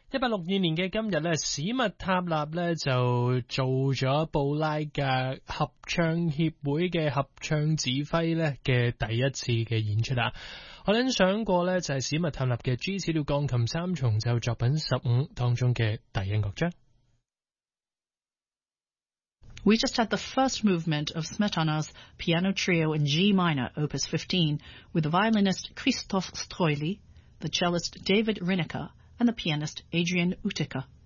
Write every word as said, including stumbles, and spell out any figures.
一八六二年嘅今日咧，史密塔納咧就做咗布拉格合唱協會嘅合唱指揮咧嘅第一次嘅演出啦。我哋想過咧就係史密塔納嘅 G 小調鋼琴三重奏作品十五當中嘅第一樂章。 We just had the first movement of Smetana's piano trio in G minor, opus fifteen, with the violinist Christoph Stroili, the cellist David Rineker, and the pianist Adrian Utica.